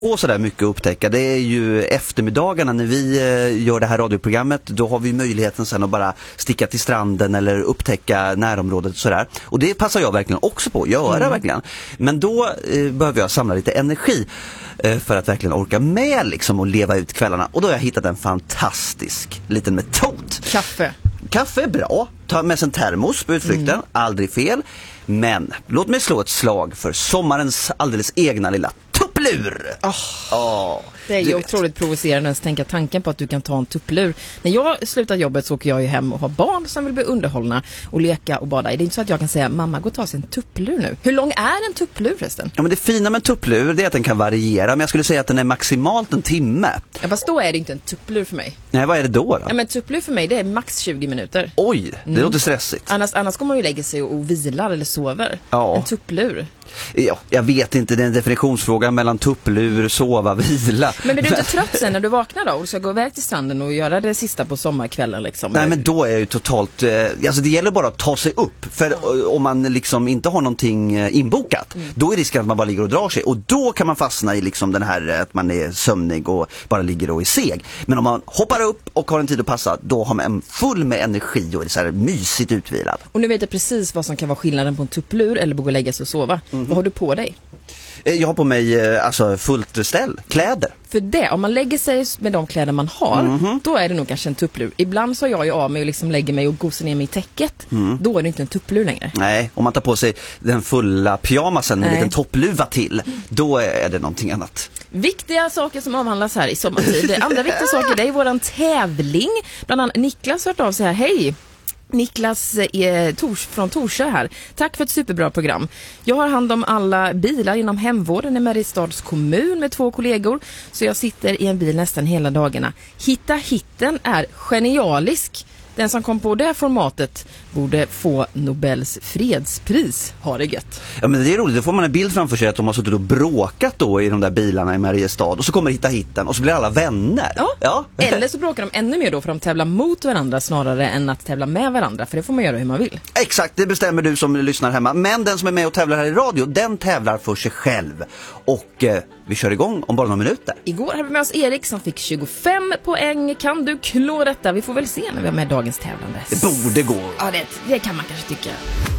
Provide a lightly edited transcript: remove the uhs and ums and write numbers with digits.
Och så där mycket att upptäcka. Det är ju eftermiddagarna när vi gör det här radioprogrammet. Då har vi möjligheten sen att bara sticka till stranden eller upptäcka närområdet och sådär. Och det passar jag verkligen också på att göra verkligen. Men då behöver jag samla lite energi för att verkligen orka med liksom och leva ut kvällarna. Och då har jag hittat en fantastisk liten metod. Kaffe är bra. Ta med sig en termos på utflykten. Aldrig fel. Men låt mig slå ett slag för sommarens alldeles egna lilla tupplur. Det är ju otroligt provocerande att tänka tanken på att du kan ta en tupplur. När jag slutar jobbet så åker jag ju hem och har barn som vill bli underhållna och leka och bada. Det är inte så att jag kan säga, mamma, gå och ta sig en tupplur nu. Hur lång är en tupplur förresten? Ja, men det fina med en tupplur är att den kan variera. Men jag skulle säga att den är maximalt en timme. Ja, fast då är det inte en tupplur för mig. Nej, vad är det då? Ja, men tupplur för mig, det är max 20 minuter. Oj, det låter stressigt. Annars kommer man ju lägga sig och vilar eller sover. Ja. En tupplur. Ja, jag vet inte, det är en definitionsfråga mellan tupplur, sova, vila. Men blir du inte trött sen när du vaknar då och ska gå iväg till stranden och göra det sista på sommarkvällen liksom? Nej, men då är jag ju totalt, alltså det gäller bara att ta sig upp. För om man liksom inte har någonting inbokat, då är risken att man bara ligger och drar sig. Och då kan man fastna i liksom den här att man är sömnig och bara ligger och är seg. Men om man hoppar upp och har en tid att passa, då har man full med energi och är så här mysigt utvilad. Och nu vet jag precis vad som kan vara skillnaden på en tupplur eller på att lägga sig och sova. Vad har du på dig? Jag har på mig alltså fullt ställ, kläder. För det, om man lägger sig med de kläder man har, då är det nog kanske en tupplur. Ibland så jag ju av mig och liksom lägger mig och gosar ner mig i täcket. Då är det inte en tupplur längre. Nej, om man tar på sig den fulla pyjamasen med en liten toppluva till, då är det någonting annat. Viktiga saker som avhandlas här i sommartid. Andra viktiga saker, det är våran tävling. Bland annat Niklas har hört av sig här. Hej! Niklas från Torsö här. Tack för ett superbra program. Jag har hand om alla bilar inom hemvården i Mariestads kommun med 2 kollegor. Så jag sitter i en bil nästan hela dagarna. Hitta hitten är genialisk. Den som kom på det formatet borde få Nobels fredspris. Ha det gött. Ja, men det är roligt. Då får man en bild framför sig att de har suttit och bråkat då i de där bilarna i Mariestad. Och så kommer Hitta hitten och så blir alla vänner. Ja. Eller så bråkar de ännu mer då för de tävlar mot varandra snarare än att tävla med varandra. För det får man göra hur man vill. Exakt, det bestämmer du som lyssnar hemma. Men den som är med och tävlar här i radio, den tävlar för sig själv. Och vi kör igång om bara några minuter. Igår hade vi med oss Erik som fick 25 poäng. Kan du klå detta? Vi får väl se när vi har med dagens tävlande. Det borde gå. Ja, det kan man kanske tycka.